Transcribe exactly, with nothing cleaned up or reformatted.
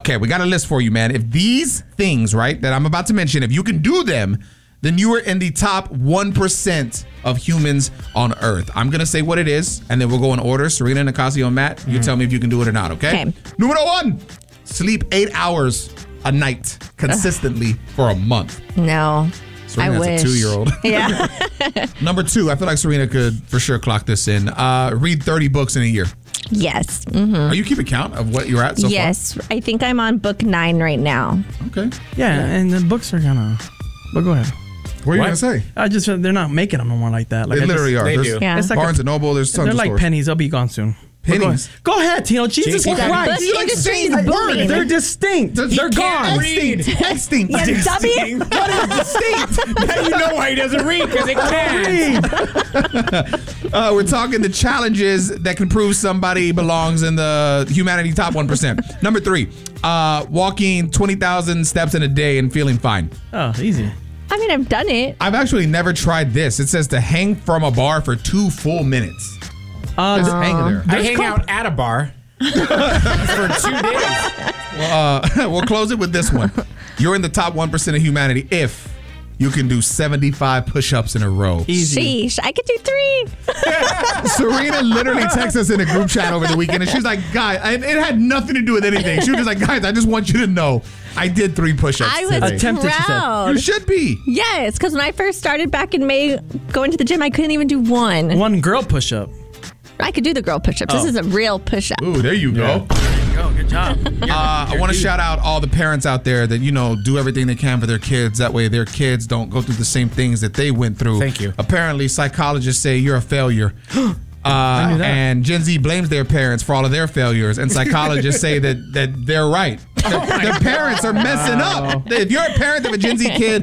Okay, we got a list for you, man. If these things, right, that I'm about to mention, if you can do them, then you are in the top one percent of humans on Earth. I'm going to say what it is, and then we'll go in order. Serena, Nicasio, and Matt, you mm. tell me if you can do it or not, okay? Okay. Numero one, sleep eight hours a night consistently Ugh. for a month. No. Serena's I wish. a two-year-old. Yeah. Number two, I feel like Serena could for sure clock this in. Uh, read thirty books in a year. Yes. Mm-hmm. Are you keeping count of what you're at so yes, far? Yes. I think I'm on book nine right now. Okay. Yeah, yeah. and the books are kind of... But go ahead. What are you going to say? I just they're not making them no more like that. Like they I literally just, are. They there's do. Yeah. It's like Barnes a, and Noble, there's tons They're of like stores. pennies. They'll be gone soon. Pennies. Go, go ahead, Tino. Jesus Jesus Christ. Book You like industry is saying booming. words. They're distinct. He They're gone. read. Extinct. Yeah, dummy. What is distinct? Now you know why he doesn't read, because it can't. uh, we're talking the challenges that can prove somebody belongs in the humanity top one percent. Number three, uh, walking twenty thousand steps in a day and feeling fine. Oh, easy. I mean, I've done it. I've actually never tried this. It says to hang from a bar for two full minutes. Uh, Just hang there. I hang out at a bar for two days. Well, uh, we'll close it with this one. You're in the top one percent of humanity if you can do seventy-five push-ups in a row. Easy. Sheesh, I could do three. Serena literally texted us in a group chat over the weekend, and she's like, guys, it had nothing to do with anything. She was just like, guys, I just want you to know I did three push-ups I was today. Attempted, she said. proud. You should be. Yes, because when I first started back in May going to the gym, I couldn't even do one. One girl push-up. I could do the girl push-ups. Oh. This is a real push-up. Ooh, there you go. There you go. Good job. Uh, I want to shout out all the parents out there that, you know, do everything they can for their kids. That way their kids don't go through the same things that they went through. Thank you. Apparently, psychologists say you're a failure. Uh, and Gen Z blames their parents for all of their failures, and psychologists say that that they're right. Their, their parents are messing up. If you're a parent of a Gen Z kid,